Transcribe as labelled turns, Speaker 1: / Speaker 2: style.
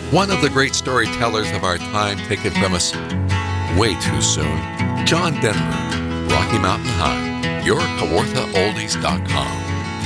Speaker 1: One of the great storytellers of our time taken from us way too soon, John Denver, Rocky Mountain High, your KawarthaOldies.com.